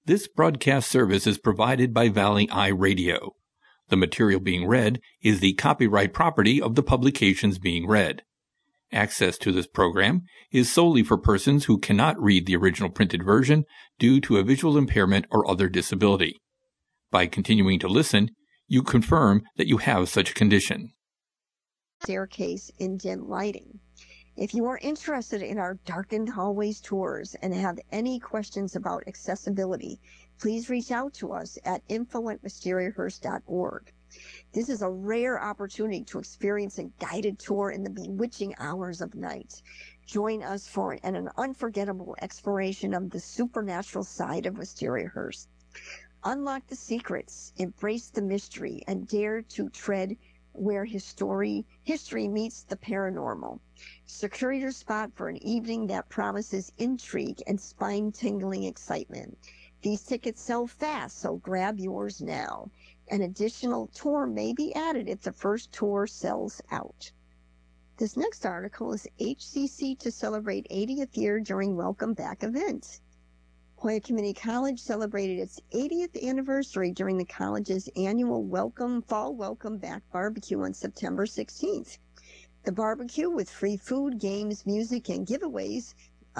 This broadcast service is provided by Valley Eye Radio. The material being read is the copyright property of the publications being read. Access to this program is solely for persons who cannot read the original printed version due to a visual impairment or other disability. By continuing to listen, you confirm that you have such a condition. Staircase in dim lighting. If you are interested in our darkened hallways tours and have any questions about accessibility, please reach out to us at info@wisteriahurst.org. This is a rare opportunity to experience a guided tour in the bewitching hours of night. Join us for an unforgettable exploration of the supernatural side of Wisteria-Hearst. Unlock the secrets, embrace the mystery, and dare to tread where history meets the paranormal. Secure your spot for an evening that promises intrigue and spine-tingling excitement. These tickets sell fast, so grab yours now. An additional tour may be added if the first tour sells out. This next article is HCC to celebrate 80th year during Welcome Back event. Hoya Community College celebrated its 80th anniversary during the college's annual Fall Welcome Back barbecue on September 16th. The barbecue, with free food, games, music, and giveaways,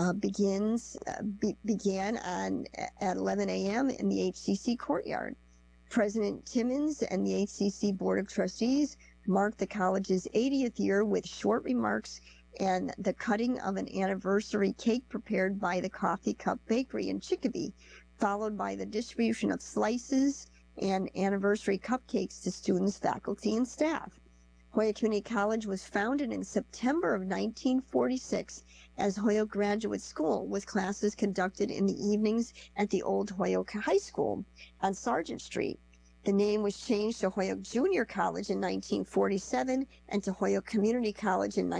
began at 11 a.m. in the HCC courtyard. President Timmons and the HCC Board of Trustees marked the college's 80th year with short remarks and the cutting of an anniversary cake prepared by the Coffee Cup Bakery in Chicopee, followed by the distribution of slices and anniversary cupcakes to students, faculty, and staff. Hoya Community College was founded in September of 1946 as Hoya Graduate School, with classes conducted in the evenings at the old Hoyoke High School on Sargent Street. The name was changed to Hoyoke Junior College in 1947 and to Hoyoke Community College in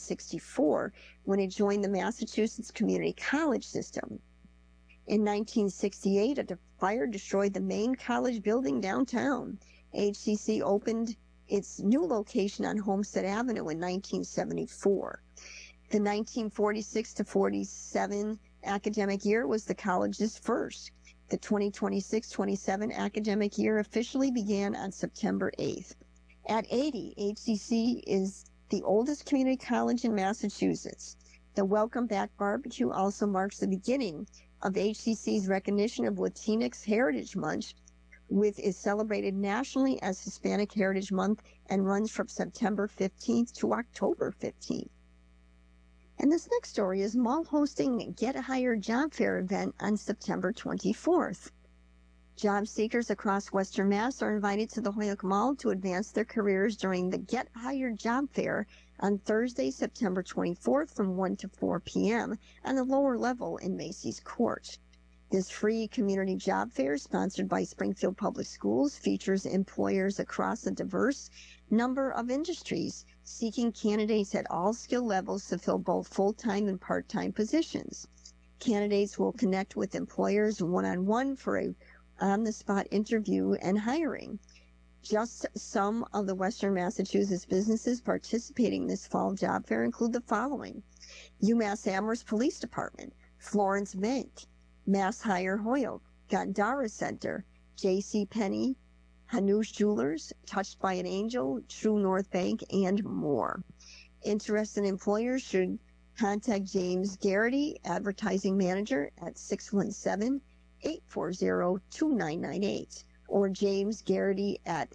1964 when it joined the Massachusetts Community College system. In 1968, a fire destroyed the main college building downtown. HCC opened its new location on Homestead Avenue in 1974. The 1946 to 47 academic year was the college's first. The 2026-27 academic year officially began on September 8th. At 80, HCC is the oldest community college in Massachusetts. The Welcome Back barbecue also marks the beginning of HCC's recognition of Latinx Heritage Month, which is celebrated nationally as Hispanic Heritage Month and runs from September 15th to October 15th. And this next story is Mall hosting Get Hired Job Fair event on September 24th. Job seekers across Western Mass are invited to the Hoyoke Mall to advance their careers during the Get Hired Job Fair on Thursday, September 24th from 1 to 4 p.m. on the lower level in Macy's Court. This free community job fair, sponsored by Springfield Public Schools, features employers across a diverse number of industries, seeking candidates at all skill levels to fill both full-time and part-time positions. Candidates will connect with employers one-on-one for a on-the-spot interview and hiring. Just some of the Western Massachusetts businesses participating in this fall job fair include the following: UMass Amherst Police Department, Florence Bank, Mass Hire Hoyoke, Gandara Center, J.C. Penney, Hanush Jewelers, Touched by an Angel, True North Bank, and more. Interested employers should contact James Garrity, Advertising Manager, at 617-840-2998 or James Garrity at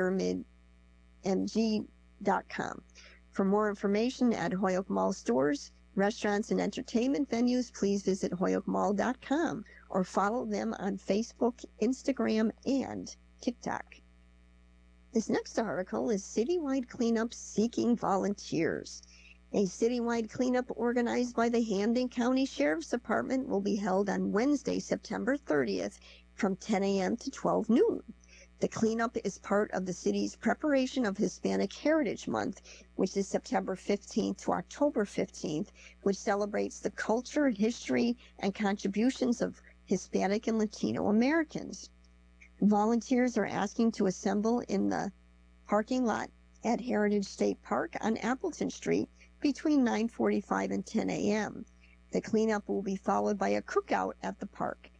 pyramidmg.com. For more information at Hoyoke Mall stores, restaurants, and entertainment venues, please visit hoyokemall.com or follow them on Facebook, Instagram, and TikTok. This next article is Citywide Cleanup Seeking Volunteers. A citywide cleanup organized by the Hampden County Sheriff's Department will be held on Wednesday, September 30th from 10 a.m. to 12 noon. The cleanup is part of the city's preparation of Hispanic Heritage Month, which is September 15th to October 15th, which celebrates the culture, history, and contributions of Hispanic and Latino Americans. Volunteers are asking to assemble in the parking lot at Heritage State Park on Appleton Street between 9:45 and 10 a.m. The cleanup will be followed by a cookout at the park.